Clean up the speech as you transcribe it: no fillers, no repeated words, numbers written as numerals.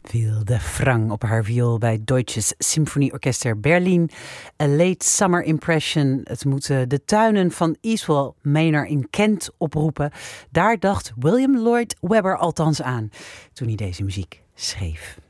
Wilde Frang op haar viool bij Deutsches Symphonieorchester Berlin. A Late Summer Impression. Het moet de tuinen van Easwell Manor in Kent oproepen. Daar dacht William Lloyd Webber althans aan toen hij deze muziek schreef.